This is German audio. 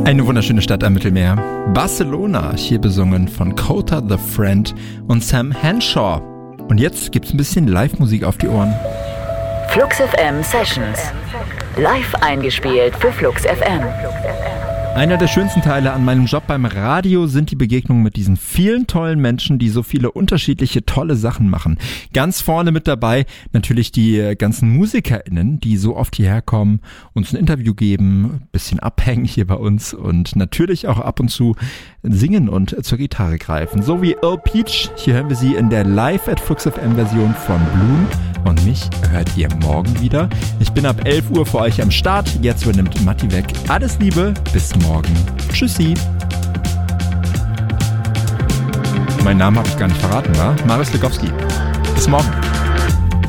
Eine wunderschöne Stadt am Mittelmeer. Barcelona, hier besungen von Kota the Friend und Sam Henshaw. Und jetzt gibt's ein bisschen Live-Musik auf die Ohren. Flux FM Sessions. Live eingespielt für Flux FM. Einer der schönsten Teile an meinem Job beim Radio sind die Begegnungen mit diesen vielen tollen Menschen, die so viele unterschiedliche tolle Sachen machen. Ganz vorne mit dabei natürlich die ganzen MusikerInnen, die so oft hierher kommen, uns ein Interview geben, ein bisschen abhängen hier bei uns und natürlich auch ab und zu singen und zur Gitarre greifen. So wie Earl Peach, hier hören wir sie in der Live at Flux FM Version von Bloom. Und mich hört ihr morgen wieder. Ich bin ab 11 Uhr für euch am Start. Jetzt übernimmt Matti weg. Alles Liebe, bis morgen. Tschüssi. Mein Name habe ich gar nicht verraten, wa? Marius Legowski. Bis morgen.